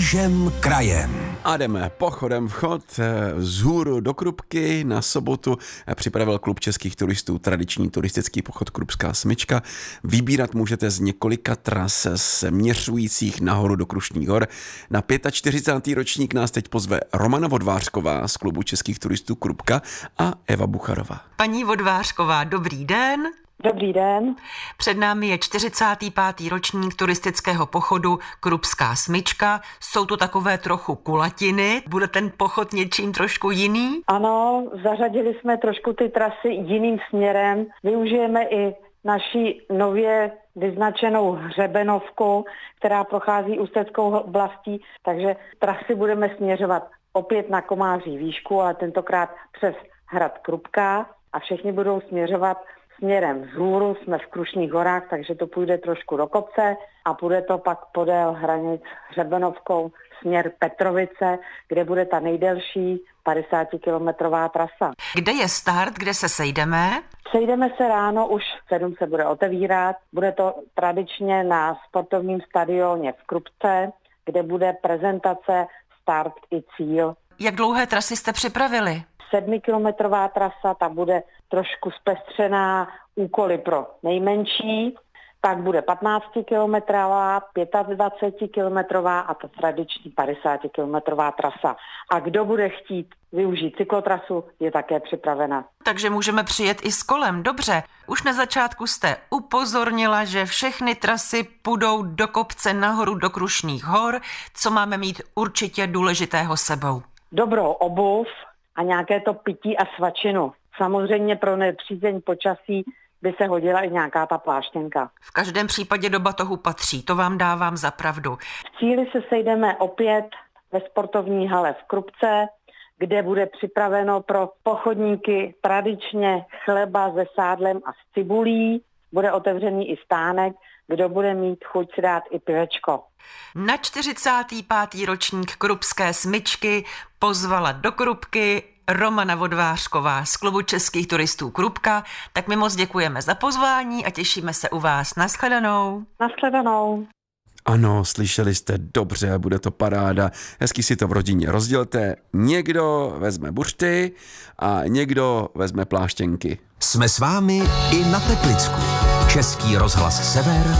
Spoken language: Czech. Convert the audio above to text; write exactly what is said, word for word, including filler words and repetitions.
Křížem krajem. A jdeme pochodem vchod vzhůru do Krupky. Na sobotu připravil klub českých turistů tradiční turistický pochod Krupská smyčka. Vybírat můžete z několika tras směřujících nahoru do Krušných hor. Na čtyřicátý pátý ročník nás teď pozve Romana Vodvářková z klubu českých turistů Krupka a Eva Bucharová. Paní Vodvářková, dobrý den. Dobrý den. Před námi je čtyřicátý pátý ročník turistického pochodu Krupská smyčka. Jsou to takové trochu kulatiny. Bude ten pochod něčím trošku jiný? Ano, zařadili jsme trošku ty trasy jiným směrem. Využijeme i naši nově vyznačenou hřebenovku, která prochází ústeckou oblastí, takže trasy budeme směřovat opět na Komáří výšku, ale tentokrát přes hrad Krupka a všichni budou směřovat směrem vzhůru, jsme v Krušných horách, takže to půjde trošku do kopce a půjde to pak podél hranic hřebenovkou směr Petrovice, kde bude ta nejdelší padesátikilometrová trasa. Kde je start, kde se sejdeme? Sejdeme se ráno, už v sedm se bude otevírat. Bude to tradičně na sportovním stadioně v Krupce, kde bude prezentace, start i cíl. Jak dlouhé trasy jste připravili? Sedmikilometrová trasa, ta bude trošku zpestřená, úkoly pro nejmenší, pak bude patnáctikilometrová, dvacetipětikilometrová a ta tradiční padesátikilometrová trasa. A kdo bude chtít využít cyklotrasu, je také připravena. Takže můžeme přijet i s kolem, dobře. Už na začátku jste upozornila, že všechny trasy půjdou do kopce nahoru do Krušných hor. Co máme mít určitě důležitého sebou? Dobrou obuv a nějaké to pití a svačinu. Samozřejmě pro nepřízeň počasí by se hodila i nějaká ta pláštěnka. V každém případě do batohu patří, to vám dávám za pravdu. V cíli se sejdeme opět ve sportovní hale v Krupce, kde bude připraveno pro pochodníky tradičně chleba se sádlem a s cibulí. Bude otevřený i stánek, kdo bude mít chuť si dát i pivečko. Na čtyřicátý pátý ročník Krupské smyčky pozvala do Krupky Romana Vodvářková z klubu českých turistů Krupka. Tak my moc děkujeme za pozvání a těšíme se u vás. Nashledanou. Nashledanou. Ano, slyšeli jste dobře, bude to paráda. Hezky si to v rodině rozdělte. Někdo vezme buřty a někdo vezme pláštěnky. Jsme s vámi i na Teplicku. Český rozhlas Sever,